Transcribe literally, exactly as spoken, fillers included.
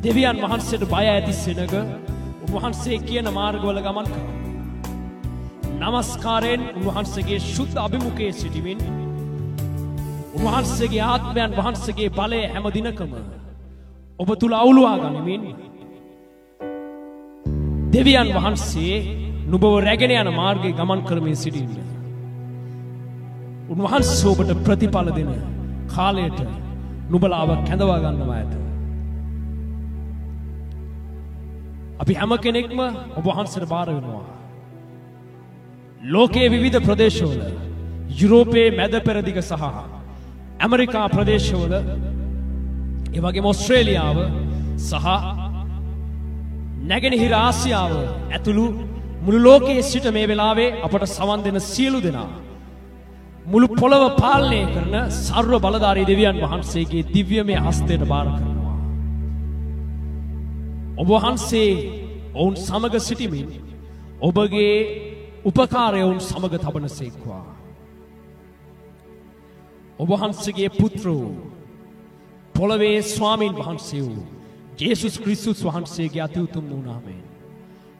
දෙවියන් වහන්සේට බය ඇති සෙනග උන්වහන්සේ කියන මාර්ගවල ගමන් කරනවා. නමස්කාරයෙන් උන්වහන්සේගේ ශුද්ධ අභිමුඛයේ සිටමින් උන්වහන්සේගේ ආත්මයන් වහන්සේගේ බලය හැම දිනකම ඔබ තුල අවුලවා ගනිමින් දෙවියන් වහන්සේ නුඹව රැගෙන යන මාර්ගයේ ගමන් කරමින් සිටින්න. උන්වහන්සේ ඔබට ප්‍රතිඵල දෙන කාලයට නුඹලාව කැඳවා ගන්නවා ඇත. අපි හැම කෙනෙක්ම ඔබ වහන්සේට බාර වෙනවා. ලෝකයේ විවිධ ප්‍රදේශවල යුරෝපයේ මැද පෙරදිග සහ ඇමරිකා ප්‍රදේශවල ඒ වගේම ඕස්ට්‍රේලියාව සහ නැගෙනහිර ආසියාව ඇතුළු මුළු ලෝකයේ සිට මේ වෙලාවේ අපට සවන් දෙන සියලු දෙනා මුළු පොළව පාලනය කරන සර්ව බලධාරී දෙවියන් වහන්සේගේ දිව්‍යමය හස්තයට බාර කරනවා. ඔබ වහන්සේ ඔවුන් සමග සිටිමින් ඔබගේ උපකාරය ඔවුන් සමග තබන සේක්වා. ඔබ වහන්සේගේ පුත්‍ර වූ පොළවේ ස්වාමීන් වහන්සේ වූ ජේසුස් ක්‍රිස්තුස් වහන්සේගේ අති උතුම් වූ නාමයෙන්